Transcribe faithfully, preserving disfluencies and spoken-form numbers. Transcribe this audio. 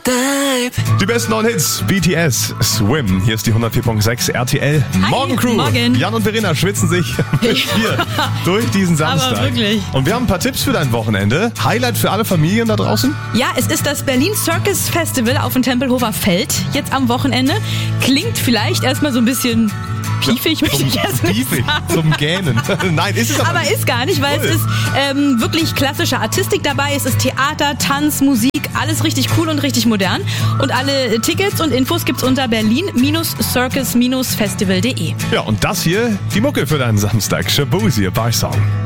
Die besten neuen Hits, B T S, Swim. Hier ist die hundertvier Komma sechs R T L. Hi, Morgen Crew. morgen. Jan und Verena schwitzen sich mit dir durch diesen Samstag. Aber wirklich. Und wir haben ein paar Tipps für dein Wochenende. Highlight für alle Familien da draußen? Ja, es ist das Berlin Circus Festival auf dem Tempelhofer Feld jetzt am Wochenende. Klingt vielleicht erstmal so ein bisschen piefig, möchte ich erst nicht Piefig, sagen. zum Gähnen. Nein, ist es aber, Aber nicht. ist gar nicht, weil Cool. es ist ähm, wirklich klassische Artistik dabei. Es ist Theater, Tanz, Musik, alles richtig cool und richtig modern. Und alle Tickets und Infos gibt's unter berlin Circus Festival punkt de. Ja, und das hier, die Mucke für deinen Samstag. Shaboozey, Bar Song.